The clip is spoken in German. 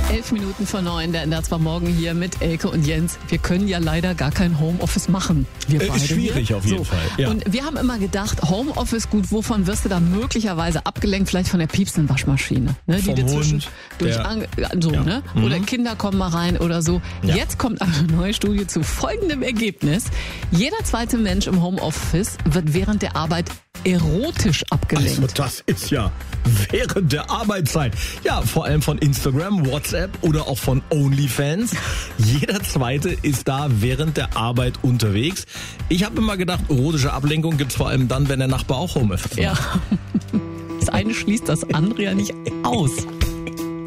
8:11, der NDR 2 Morgen hier mit Elke und Jens. Wir können ja leider gar kein Homeoffice machen. Wir beide ist schwierig hier. auf jeden Fall. Ja. Und wir haben immer gedacht, Homeoffice, gut, wovon wirst du da möglicherweise abgelenkt? Vielleicht von der piepsenden Waschmaschine. Ne? Vom die dazwischen Hund, ne? Oder Kinder kommen mal rein oder so. Ja. Jetzt kommt eine neue Studie zu folgendem Ergebnis. Jeder zweite Mensch im Homeoffice wird während der Arbeit erotisch abgelenkt. Also das ist ja während der Arbeitszeit. Ja, vor allem von Instagram, WhatsApp oder auch von OnlyFans. Jeder Zweite ist da während der Arbeit unterwegs. Ich habe immer gedacht, erotische Ablenkung gibt's vor allem dann, wenn der Nachbar auch Homeoffice macht. Ja. Das eine schließt das andere ja nicht aus.